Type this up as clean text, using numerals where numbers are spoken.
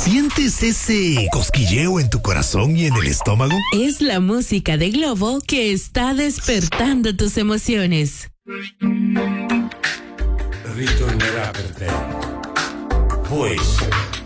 ¿Sientes ese cosquilleo en tu corazón y en el estómago? Es la música de Globo que está despertando tus emociones. Ritornerà per te. Può essere.